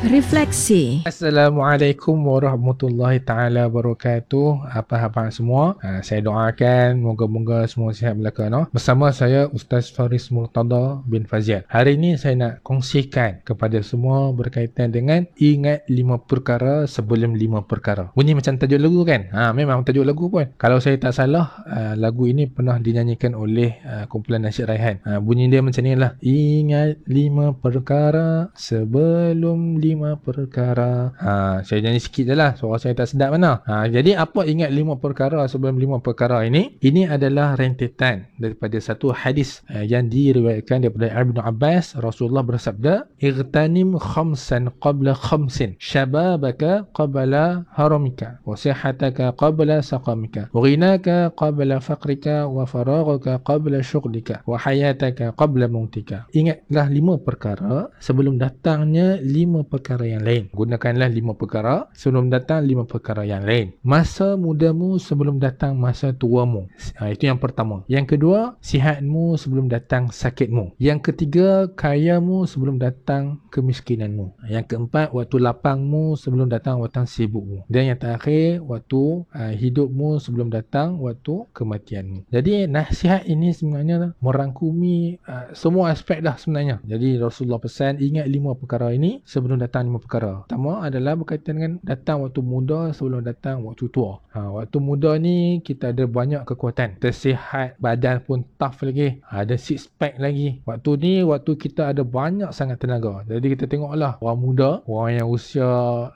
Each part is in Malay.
Refleksi. Assalamualaikum warahmatullahi taala wabarakatuh. Apa khabar semua? Saya doakan moga-moga semua sihat belaka no. Bersama saya Ustaz Faris Murtada bin Fazial. Hari ini saya nak kongsikan kepada semua berkaitan dengan ingat 5 perkara sebelum 5 perkara. Bunyi macam tajuk lagu kan? Memang tajuk lagu pun. Kalau saya tak salah, lagu ini pernah dinyanyikan oleh kumpulan Nasyid Raihan. Bunyi dia macam ni lah. Ingat 5 perkara sebelum 5 perkara. Saya nyanyi sikit je lah, suara saya tak sedap mana. Jadi apa ingat 5 perkara sebelum 5 perkara ini? Ini adalah rentetan daripada satu hadis yang diriwayatkan daripada Ibnu Abbas. Rasulullah bersabda, "Igtanim khamsan qabla khamsin, syababaka qabla haramika, wa sihataka qabla saqamika, wa ghinaka qabla faqrika, wa faraghaka qabla syughlika, wa hayataka qabla mautika." Ingatlah 5 perkara sebelum datangnya 5 perkara yang lain. Gunakanlah 5 perkara sebelum datang 5 perkara yang lain. Masa mudamu sebelum datang masa tuamu. Itu yang pertama. Yang kedua, sihatmu sebelum datang sakitmu. Yang ketiga, kayamu sebelum datang kemiskinanmu. Yang keempat, waktu lapangmu sebelum datang waktu sibukmu. Dan yang terakhir, waktu hidupmu sebelum datang waktu kematianmu. Jadi nasihat ini sebenarnya merangkumi semua aspek dah sebenarnya. Jadi Rasulullah pesan, ingat 5 perkara ini sebelum datang 5 perkara. Pertama adalah berkaitan dengan datang waktu muda sebelum datang waktu tua. Waktu muda ni kita ada banyak kekuatan, tersihat, badan pun tough lagi, ada six pack lagi. Waktu ni waktu kita ada banyak sangat tenaga. Jadi kita tengoklah orang muda, orang yang usia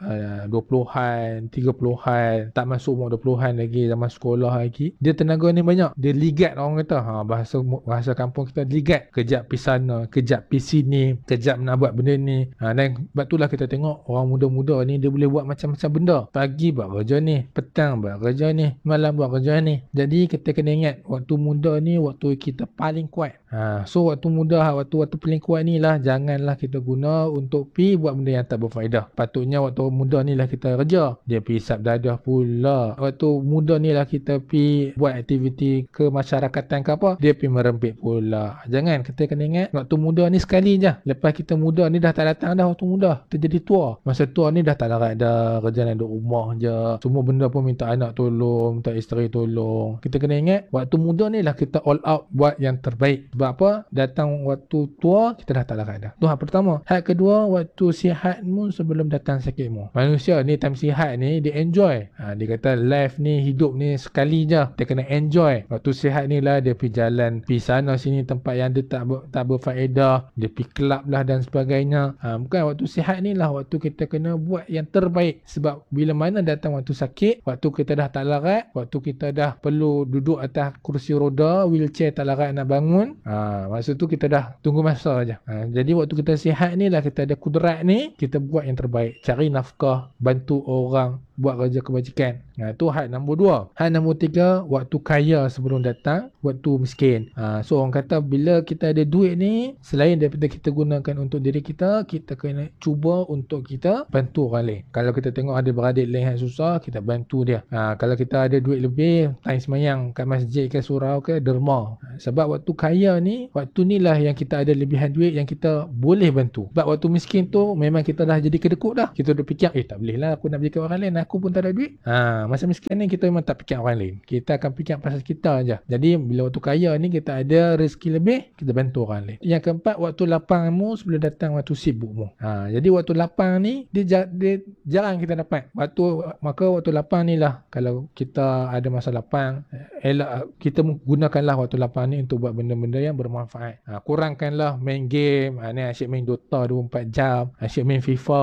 20-an, 30-an, tak masuk umur 20-an lagi, zaman sekolah lagi, dia tenaga ni banyak. Dia ligat orang kata. Bahasa kampung kita ligat. Kejap pergi sana, kejap pergi sini, kejap nak buat benda ni. Dan sebab itulah kita tengok orang muda-muda ni dia boleh buat macam-macam benda. Pagi buat kerja ni, petang buat kerja ni, malam buat kerja ni. Jadi kita kena ingat waktu muda ni waktu kita paling kuat. So waktu muda, waktu paling kuat ni lah, janganlah kita guna untuk pi buat benda yang tak berfaedah. Patutnya waktu muda ni lah kita kerja. Dia pi hisap dadah pula. Waktu muda ni lah kita pi buat aktiviti kemasyarakatan ke apa, dia pi merempit pula. Jangan, kita kena ingat waktu muda ni sekali je. Lepas kita muda ni dah tak datang dah waktu muda. Kita jadi tua. Masa tua ni dah tak larat dah. Kerja nak duduk rumah je. Semua benda pun minta anak tolong, minta isteri tolong. Kita kena ingat waktu muda ni lah kita all out buat yang terbaik. Sebab apa? Datang waktu tua kita dah tak larat dah. Tu hal pertama. Hal kedua, waktu sihatmu sebelum datang sakitmu. Manusia ni time sihat ni dia enjoy. Dia kata life ni, hidup ni sekali je. Dia kena enjoy. Waktu sihat ni lah dia pergi jalan, pergi sana sini tempat yang dia tak berfaedah. Dia pergi kelab lah dan sebagainya. Bukan, waktu sihat ni lah waktu kita kena buat yang terbaik. Sebab bila mana datang waktu sakit, waktu kita dah tak larat, waktu kita dah perlu duduk atas kursi roda, wheelchair tak larat nak bangun, masa tu kita dah tunggu masa je. Jadi waktu kita sihat ni lah kita ada kudrat ni, kita buat yang terbaik. Cari nafkah, bantu orang, buat kerja kebajikan. Itu hal nombor 2. Hal nombor 3, waktu kaya sebelum datang waktu miskin. So orang kata bila kita ada duit ni, selain daripada kita gunakan untuk diri kita, kita kena cuba untuk kita bantu orang lain. Kalau kita tengok ada beradik lain yang susah, kita bantu dia. Kalau kita ada duit lebih, time semayang kat masjid ke surau ke derma. Sebab waktu kaya ni, waktu ni lah yang kita ada lebihan duit yang kita boleh bantu. Sebab waktu miskin tu memang kita dah jadi kedekut dah. Kita dah fikir, tak boleh lah aku nak berikan orang lain, aku pun tak ada duit. Masa miskin ni kita memang tak fikir orang lain. Kita akan fikir pasal kita aja. Jadi bila waktu kaya ni kita ada rezeki lebih, kita bantu orang lain. Yang keempat, waktu lapangmu sebelum datang waktu sibukmu. Jadi waktu lapang ni dia jarang kita dapat. Maka waktu lapang ni lah, kalau kita ada masa lapang, kita gunakanlah waktu lapang ni untuk buat benda-benda yang bermanfaat. Kurangkanlah main game. Ni asyik main Dota 24 jam, asyik main FIFA,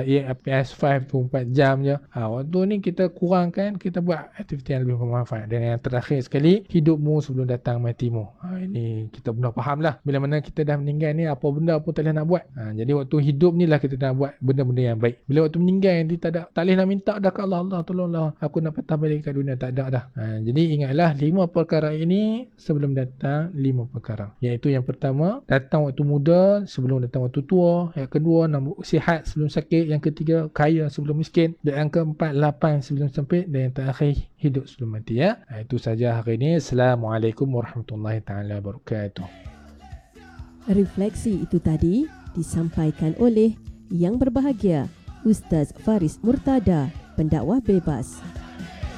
PS5 24 jam je. Waktu ni kita kurangkan, kita buat aktiviti yang lebih bermanfaat. Dan yang terakhir sekali, hidupmu sebelum datang matimu. Ini kita benar faham lah. Bila mana kita dah meninggal ni, apa benda pun tak boleh nak buat. Jadi waktu hidup ni lah kita nak buat benda-benda yang baik. Bila waktu meninggal ni tak boleh nak minta dah ke Allah, Allah tolonglah aku nak patah balik ke dunia, tak ada dah. Jadi ingatlah 5 perkara ini sebelum datang 5 perkara. Iaitu yang pertama, datang waktu muda sebelum datang waktu tua. Yang kedua, sihat sebelum sakit. Yang ketiga, kaya sebelum miskin. Dan yang keempat, lapang sebelum sempit. Dan yang terakhir, hidup sebelum mati. Itu saja hari ini. Assalamualaikum warahmatullahi taala wabarakatuh. Refleksi itu tadi disampaikan oleh Yang berbahagia, Ustaz Faris Murtada, pendakwah bebas.